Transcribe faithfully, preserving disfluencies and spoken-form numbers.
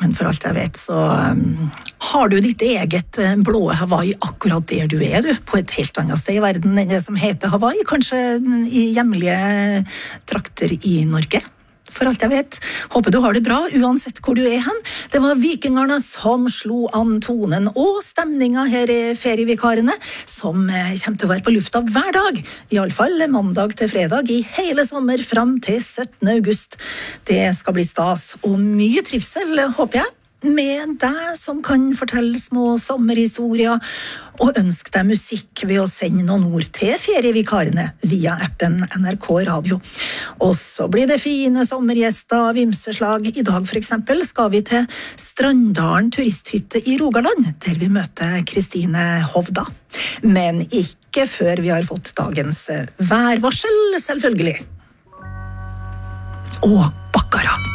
Men for alt jeg vet, så um, har du ditt eget uh, blå Hawaii akkurat der du er, du. På et helt annet sted i verden enn det som heter Hawaii. Kanskje i hjemlige trakter i Norge. For alt jeg vet. Håper du har det bra, uansett hvor du er hen. Det var vikingarna som slo an tonen og stemninga her i ferievikarene, som uh, kommer til å være på lufta hver dag. I alle fall mandag til fredag i hele sommer fram til syttende august. Det skal bli stas og mye trivsel, håper jeg. Med deg som kan fortelle små sommerhistorier og ønske deg musikk ved å sende noen ord til ferievikarene via appen N R K Radio. Og så blir det fine sommergjester av ymseslag. I dag for eksempel skal vi til Strandalen turisthytte i Rogaland, der vi møter Kristine Hovda. Men ikke før vi har fått dagens værvarsel, selvfølgelig. Og Bakkara.